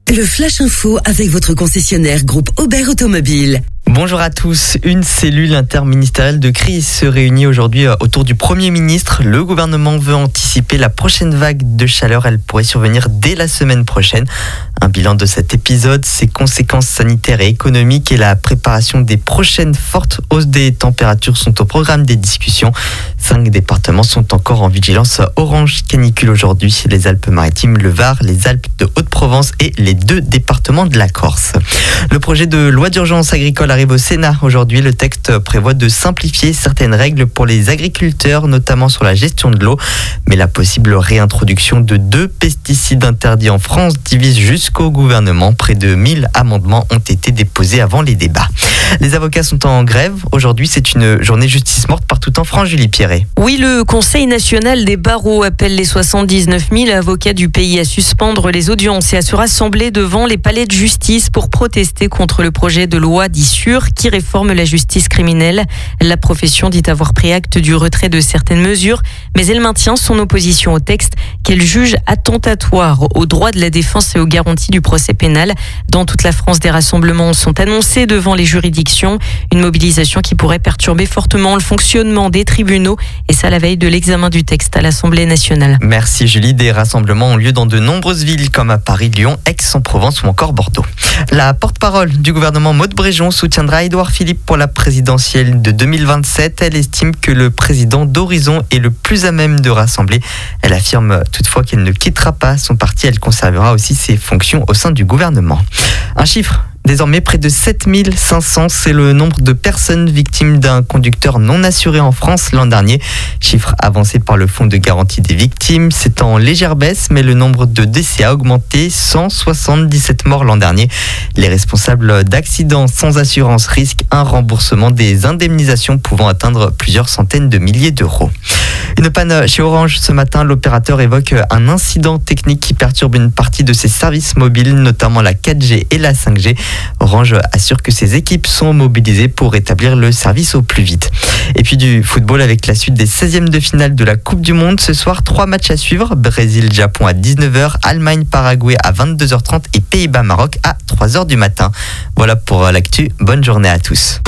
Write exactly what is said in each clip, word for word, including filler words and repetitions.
Le Flash Info avec votre concessionnaire groupe Aubert Automobile. Bonjour à tous. Une cellule interministérielle de crise se réunit aujourd'hui autour du Premier ministre. Le gouvernement veut anticiper la prochaine vague de chaleur. Elle pourrait survenir dès la semaine prochaine. Un bilan de cet épisode, ses conséquences sanitaires et économiques et la préparation des prochaines fortes hausses des températures sont au programme des discussions. Cinq départements sont encore en vigilance orange canicule aujourd'hui. Les Alpes-Maritimes, le Var, les Alpes de Haute-Provence et les deux départements de la Corse. Le projet de loi d'urgence agricole arrive au Sénat aujourd'hui. Le texte prévoit de simplifier certaines règles pour les agriculteurs, notamment sur la gestion de l'eau. Mais la possible réintroduction de deux pesticides interdits en France divise jusqu'au gouvernement. Près de mille amendements ont été déposés avant les débats. Les avocats sont en grève. Aujourd'hui, c'est une journée justice morte partout en France, Julie Pierret. Oui, le Conseil national des barreaux appelle les soixante-dix-neuf mille avocats du pays à suspendre les audiences et à se rassembler devant les palais de justice pour protester contre le projet de loi dit sûr qui réforme la justice criminelle. La profession dit avoir pris acte du retrait de certaines mesures, mais elle maintient son opposition au texte qu'elle juge attentatoire aux droits de la défense et aux garanties du procès pénal. Dans toute la France, des rassemblements sont annoncés devant les juridictions. Une mobilisation qui pourrait perturber fortement le fonctionnement des tribunaux et ça à la veille de l'examen du texte à l'Assemblée nationale. Merci Julie. Des rassemblements ont lieu dans de nombreuses villes comme à Paris, Lyon, Aix-en-Provence ou encore Bordeaux. La porte-parole du gouvernement Maud Bréjon soutiendra Édouard Philippe pour la présidentielle de deux mille vingt-sept. Elle estime que le président d'Horizon est le plus à même de rassembler. Elle affirme toutefois qu'elle ne quittera pas son parti. Elle conservera aussi ses fonctions au sein du gouvernement. Un chiffre. Désormais, près de sept mille cinq cents, c'est le nombre de personnes victimes d'un conducteur non assuré en France l'an dernier. Chiffre avancé par le Fonds de garantie des victimes. C'est en légère baisse, mais le nombre de décès a augmenté. cent soixante-dix-sept morts l'an dernier. Les responsables d'accidents sans assurance risquent un remboursement des indemnisations pouvant atteindre plusieurs centaines de milliers d'euros. Une panne chez Orange ce matin. L'opérateur évoque un incident technique qui perturbe une partie de ses services mobiles, notamment la quatre G et la cinq G. Orange assure que ses équipes sont mobilisées pour rétablir le service au plus vite. Et puis du football avec la suite des seizièmes de finale de la Coupe du Monde. Ce soir, trois matchs à suivre. Brésil-Japon à dix-neuf heures, Allemagne-Paraguay à vingt-deux heures trente et Pays-Bas-Maroc à trois heures du matin. Voilà pour l'actu. Bonne journée à tous.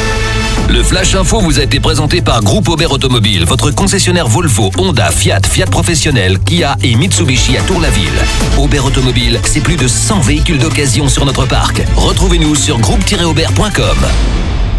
Le Flash Info vous a été présenté par Groupe Aubert Automobile, votre concessionnaire Volvo, Honda, Fiat, Fiat Professionnel, Kia et Mitsubishi à Tour-la-Ville. Aubert Automobile, c'est plus de cent véhicules d'occasion sur notre parc. Retrouvez-nous sur groupe tiret aubert point com.